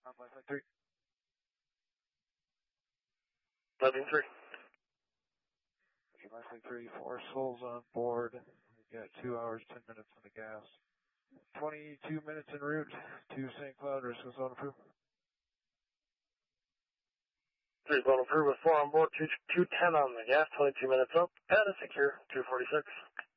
Flight 3. Flight 3. Okay, Flight 3, 4 souls on board. We got 2 hours, 10 minutes on the gas. 22 minutes en route to St. Cloud. Risk is on approved. 3 zone approved with 4 on board, 210 on the gas, 22 minutes up, and a secure 246.